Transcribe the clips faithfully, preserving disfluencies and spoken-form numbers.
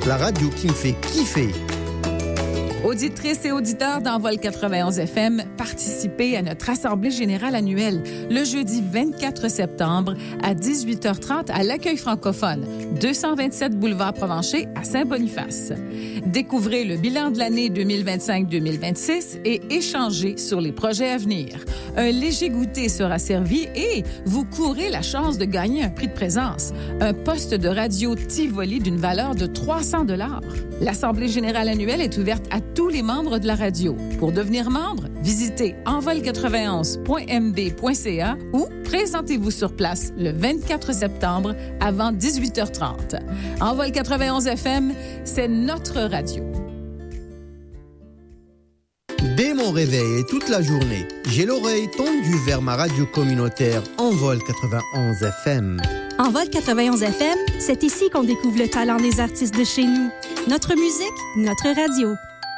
la radio qui me fait kiffer. Auditrices et auditeurs d'Envol quatre-vingt-onze F M, participez à notre Assemblée générale annuelle le jeudi vingt-quatre septembre à dix-huit heures trente à l'Accueil francophone, deux cent vingt-sept boulevard Provencher à Saint-Boniface. Découvrez le bilan de l'année deux mille vingt-cinq deux mille vingt-six et échangez sur les projets à venir. Un léger goûter sera servi et vous courez la chance de gagner un prix de présence, un poste de radio Tivoli d'une valeur de trois cents dollars. L'Assemblée générale annuelle est ouverte à tous les membres de la radio. Pour devenir membre, visitez envol quatre-vingt-onze point m b point c a ou présentez-vous sur place le vingt-quatre septembre avant dix-huit heures trente. Envol quatre-vingt-onze F M, c'est notre radio. Dès mon réveil et toute la journée, j'ai l'oreille tendue vers ma radio communautaire Envol quatre-vingt-onze F M. Envol quatre-vingt-onze F M, c'est ici qu'on découvre le talent des artistes de chez nous. Notre musique, notre radio.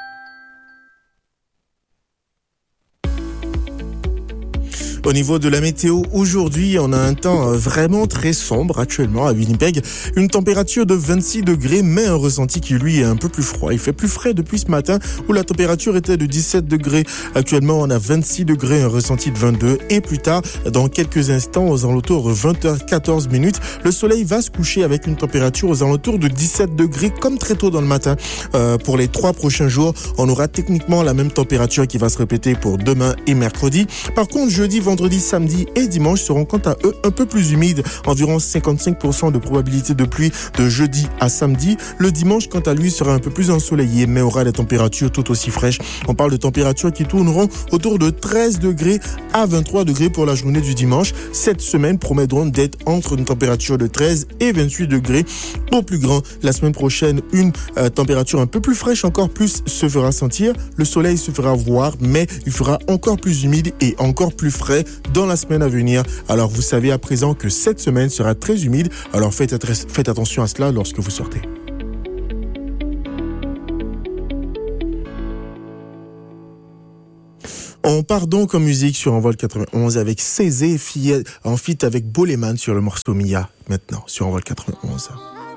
Au niveau de la météo, aujourd'hui, on a un temps vraiment très sombre actuellement à Winnipeg. Une température de vingt-six degrés, mais un ressenti qui, lui, est un peu plus froid. Il fait plus frais depuis ce matin où la température était de dix-sept degrés. Actuellement, on a vingt-six degrés, un ressenti de vingt-deux. Et plus tard, dans quelques instants, aux alentours de vingt heures quatorze minutes, le soleil va se coucher avec une température aux alentours de dix-sept degrés, comme très tôt dans le matin. Euh, pour les trois prochains jours, on aura techniquement la même température qui va se répéter pour demain et mercredi. Par contre, jeudi, vendredi, samedi et dimanche seront quant à eux un peu plus humides, environ cinquante-cinq pour cent de probabilité de pluie de jeudi à samedi. Le dimanche, quant à lui, sera un peu plus ensoleillé, mais aura des températures tout aussi fraîches. On parle de températures qui tourneront autour de treize degrés à vingt-trois degrés pour la journée du dimanche. Cette semaine promet donc d'être entre une température de treize et vingt-huit degrés. Au plus grand, la semaine prochaine, une euh, température un peu plus fraîche, encore plus se fera sentir. Le soleil se fera voir, mais il fera encore plus humide et encore plus frais dans la semaine à venir. Alors vous savez à présent que cette semaine sera très humide, alors faites, faites attention à cela lorsque vous sortez. On part donc en musique sur Envol quatre-vingt-onze avec Cézé en feat avec Boleman sur le morceau Mia, maintenant sur Envol quatre-vingt-onze.